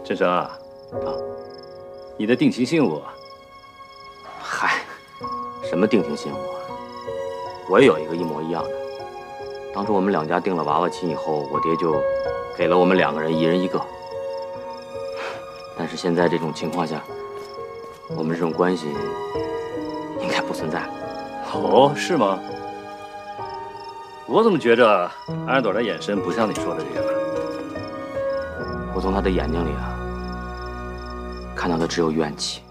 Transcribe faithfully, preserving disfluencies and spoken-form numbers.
振生啊，啊，你的定情信物， 嗨，什么定情信物啊？我也有一个一模一样的。当初我们两家定了娃娃亲以后，我爹就给了我们两个人一人一个。但是现在这种情况下，我们这种关系应该不存在了。 哦，是吗？我怎么觉着安朵的眼神不像你说的这样？ 我从他的眼睛里啊，看到的只有怨气。